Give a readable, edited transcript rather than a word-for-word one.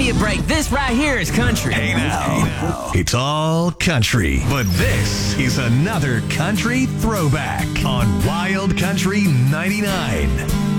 me a break. This right here is country. Hey now. It's all country. But this is another country throwback on Wild Country 99.